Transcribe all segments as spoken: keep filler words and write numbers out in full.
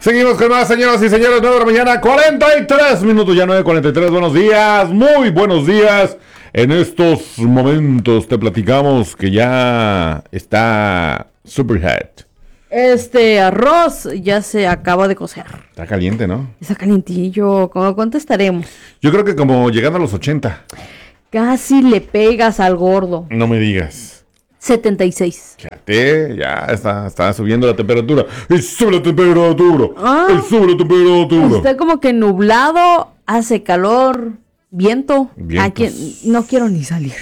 Seguimos con más, señoras y señores, nueve de la mañana, cuarenta y tres minutos, ya nueve cuarenta y tres, buenos días, muy buenos días. En estos momentos te platicamos que ya está Superhead. Este arroz ya se acaba de cocer. Está caliente, ¿no? Está calientillo, ¿cómo cuánto estaremos? Yo creo que como llegando a los ochenta. Casi le pegas al gordo. No me digas. setenta y seis. Fíjate, ya está, está subiendo la temperatura. ¡Y sube la temperatura! Ah, ¡Y sube la temperatura! Está como que nublado, hace calor, viento. Vientos. Aquí no quiero ni salir.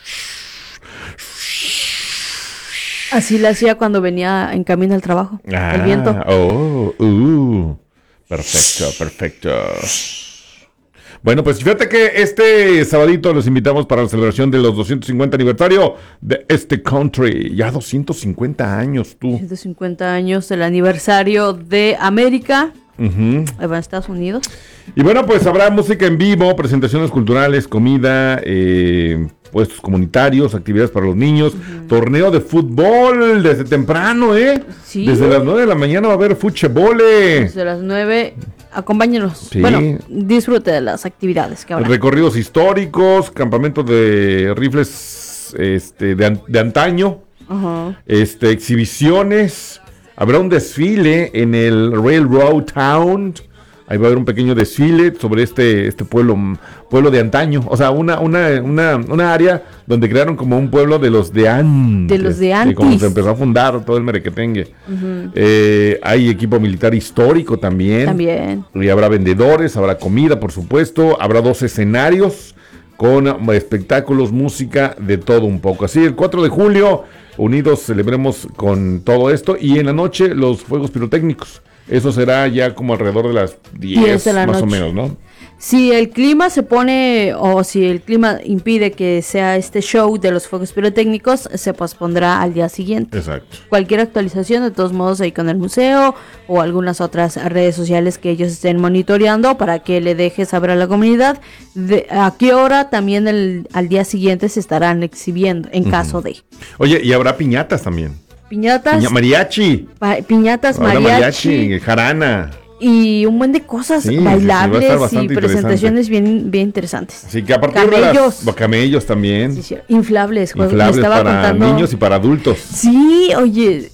Así le hacía cuando venía en camino al trabajo. Ah, el viento. Oh, uh, perfecto, perfecto. Bueno, pues fíjate que este sabadito los invitamos para la celebración de los doscientos cincuenta aniversario de este country. Ya doscientos cincuenta años, tú. ciento cincuenta años del aniversario de América. Uh-huh. En Estados Unidos. Y bueno, pues habrá música en vivo, presentaciones culturales, comida, eh, puestos comunitarios, actividades para los niños, uh-huh. Torneo de fútbol desde temprano, ¿eh? Sí. Desde las nueve de la mañana va a haber fútbol. Desde las nueve, acompáñenos. Sí. Bueno, disfrute de las actividades que habrá. Recorridos históricos, campamentos de rifles este, de, an- de antaño, uh-huh. este, exhibiciones. Habrá un desfile en el Railroad Town. Ahí va a haber un pequeño desfile sobre este, este pueblo, pueblo de antaño. O sea, una, una, una, una área donde crearon como un pueblo de los de antes. De los de antes. Como se empezó a fundar todo el merequetengue. Uh-huh. Eh, hay equipo militar histórico también. También. Y habrá vendedores, habrá comida, por supuesto. Habrá dos escenarios con espectáculos, música, de todo un poco. Así, el cuatro de julio... Unidos celebremos con todo esto y en la noche los fuegos pirotécnicos. Eso será ya como alrededor de las diez de la más noche. o menos, ¿no? Si el clima se pone o si el clima impide que sea este show de los fuegos pirotécnicos, se pospondrá al día siguiente. Exacto. Cualquier actualización, de todos modos, ahí con el museo o algunas otras redes sociales que ellos estén monitoreando para que le deje saber a la comunidad de a qué hora también el, al día siguiente se estarán exhibiendo en uh-huh. caso de. Oye, y habrá piñatas también. Piñatas. Piña, mariachi. Pa- piñatas, habrá mariachi. mariachi, jarana. Y un buen de cosas sí, bailables sí, sí, y presentaciones bien, bien interesantes. Así que a partir camellos. de las... Camellos también. Sí, sí, inflables. Inflables estaba para contando... niños y para adultos. Sí, oye...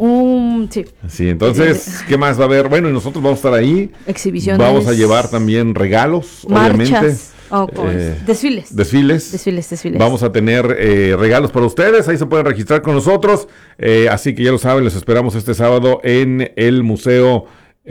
Un, sí. sí, entonces, ¿qué más va a haber? Bueno, y nosotros vamos a estar ahí. Exhibiciones. Vamos a llevar también regalos, marchas, obviamente. Oh, eh, desfiles. Desfiles. Desfiles, desfiles. Vamos a tener eh, regalos para ustedes. Ahí se pueden registrar con nosotros. Eh, así que ya lo saben, les esperamos este sábado en el museo,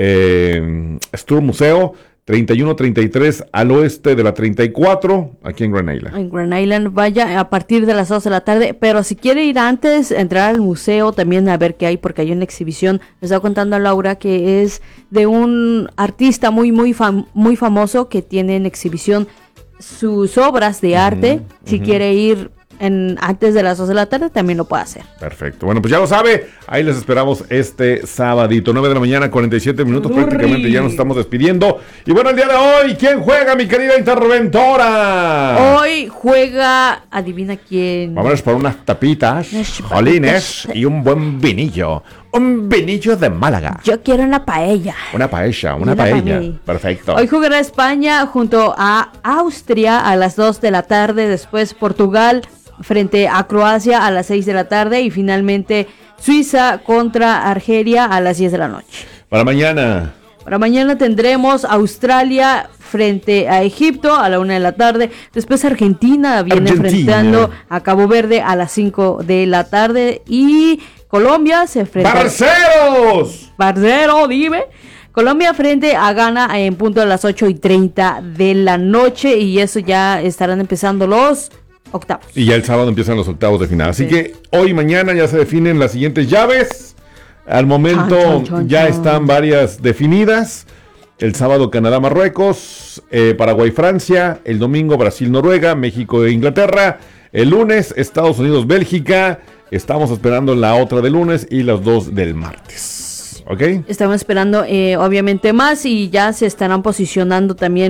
eh, Stur Museo, treinta y uno treinta y tres al oeste de la treinta y cuatro, aquí en Grand Island. En Grand Island, vaya a partir de las dos de la tarde, pero si quiere ir antes, entrar al museo también a ver qué hay, porque hay una exhibición, me estaba contando a Laura, que es de un artista muy, muy, fam- muy famoso que tiene en exhibición sus obras de arte. Uh-huh, si uh-huh. quiere ir en, antes de las dos de la tarde, también lo puede hacer. Perfecto. Bueno, pues ya lo sabe. Ahí les esperamos este sabadito. nueve de la mañana, cuarenta y siete minutos. Urri. Prácticamente ya nos estamos despidiendo. Y bueno, el día de hoy, ¿quién juega, mi querida interventora? Hoy juega, adivina quién. Vámonos por unas tapitas, jolines y un buen vinillo. Un vinillo de Málaga. Yo quiero una paella. Una paella, una, una paella. Perfecto. Hoy jugará España junto a Austria a las dos de la tarde. Después Portugal frente a Croacia a las seis de la tarde. Y finalmente Suiza contra Argelia a las diez de la noche. Para mañana. Para mañana tendremos Australia frente a Egipto a la una de la tarde. Después Argentina viene Argentina. enfrentando a Cabo Verde a las cinco de la tarde. Y Colombia se enfrenta... ¡Parceros! ¡Parcero, dime! Colombia frente a Ghana en punto a las ocho y treinta de la noche. Y eso ya estarán empezando los octavos. Y ya el sábado empiezan los octavos de final. Así sí. que hoy y mañana ya se definen las siguientes llaves. Al momento chon, chon, chon, ya chon. están varias definidas. El sábado Canadá-Marruecos, eh, Paraguay-Francia. El domingo Brasil-Noruega, México-Inglaterra. El lunes Estados Unidos-Bélgica. Estamos esperando la otra del lunes y las dos del martes. ¿Ok? Estamos esperando eh, obviamente más y ya se estarán posicionando también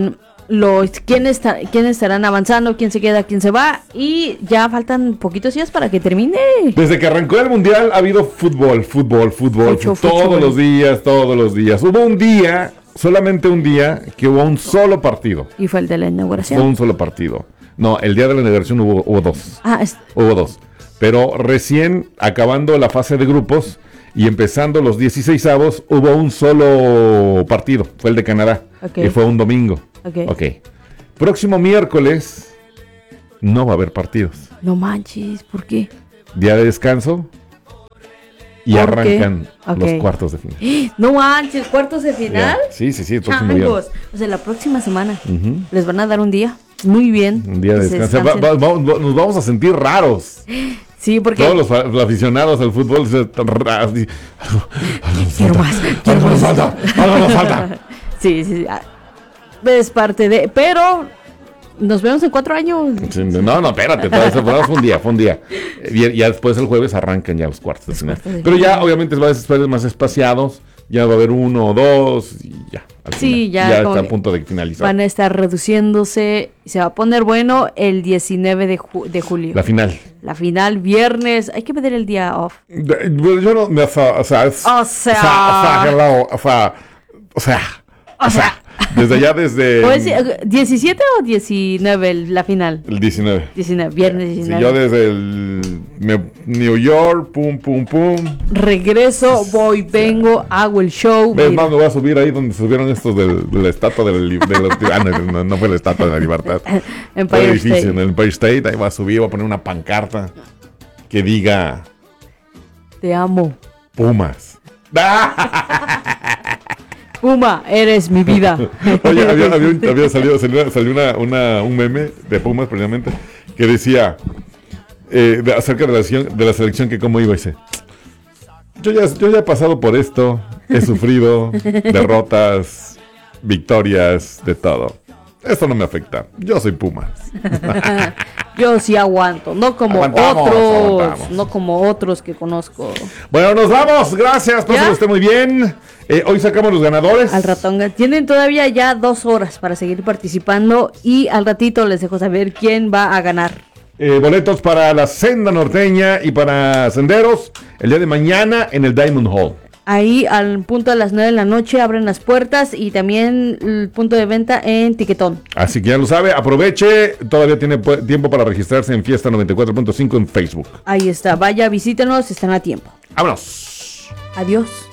los quién está, quién estarán avanzando, quién se queda, quién se va, y ya faltan poquitos días para que termine. Desde que arrancó el mundial ha habido fútbol, fútbol, fútbol, Mucho todos fútbol. los días, todos los días. Hubo un día, solamente un día, que hubo un solo partido. Y fue el de la Fue inauguración. un solo partido. No, el día de la inauguración hubo, hubo dos. Ah, es, Hubo dos. Pero recién acabando la fase de grupos y empezando los dieciseisavos, hubo un solo partido. Fue el de Canadá. Ok. Y fue un domingo. Ok. Ok. Próximo miércoles no va a haber partidos. no manches, ¿por qué? Día de descanso. Y ¿Por arrancan qué? Ok. los cuartos de final. No manches, cuartos de final. Ya. Sí, sí, sí. el próximo Changos. viernes. O sea, la próxima semana Ujú. les van a dar un día. Muy bien. Un día de Que se descanso. Va- descansen. va- va- nos vamos a sentir raros. Sí, porque Todos los, fa- los aficionados al fútbol se están raros. quiero más, quiero Algo nos más. falta, algo nos falta. Sí, sí, sí. Ah, es parte de, pero nos vemos en cuatro años. Sí, No, no, espérate, todo eso fue fue un día, fue un día. Eh, y- Ya después el jueves arrancan ya los cuartos de Los final. cuartos de Pero ya final. obviamente va a ser más espaciados, ya va a haber uno o dos y ya. al Sí, final. ya Ya como está a que punto de finalizar. Van a estar reduciéndose. Se va a poner bueno el diecinueve de, ju- de julio. La final. La final, viernes. Hay que pedir el día off. De- bueno, Yo no, me- o sea, o sea, es- O sea. o sea, hello, o sea, o sea, O sea. desde allá desde ¿O es eh, diecisiete o diecinueve el- la final? el diecinueve. diecinueve, viernes Sí, diecinueve. yo desde el Ne- New York, pum, pum, pum. Regreso, voy, vengo, hago el show. ¿Ves mira. más? Me voy a subir ahí donde subieron estos del- de la estatua de la, li- de la- ah, no, no, no fue la estatua de la libertad. Fue el Empire edificio State. en el Empire State. Ahí voy a subir, voy a poner una pancarta que diga Te amo. Pumas. Puma, eres mi vida. Oye, había, había un- había salido, salió, salió una, una- un meme de Pumas precisamente que decía eh, de- acerca de la, selección, de la selección que cómo iba y dice, yo ya, yo ya he pasado por esto, he sufrido derrotas, victorias, de todo. Esto no me afecta. Yo soy Pumas. Yo sí aguanto, no como Aguantamos, otros, aguantamos. no como otros que conozco. Bueno, nos vamos. Gracias. Pásalo ¿Ya? usted muy bien. Eh, hoy sacamos los ganadores. Al ratón, tienen todavía ya dos horas para seguir participando y al ratito les dejo saber quién va a ganar. Eh, boletos para la Senda Norteña y para Senderos el día de mañana en el Diamond Hall. Ahí al punto de las nueve de la noche abren las puertas y también el punto de venta en Tiquetón. Así que ya lo sabe, aproveche, todavía tiene pu- tiempo para registrarse en Fiesta noventa y cuatro punto cinco en Facebook. Ahí está, vaya, visítenos, están a tiempo. ¡Vámonos! Adiós.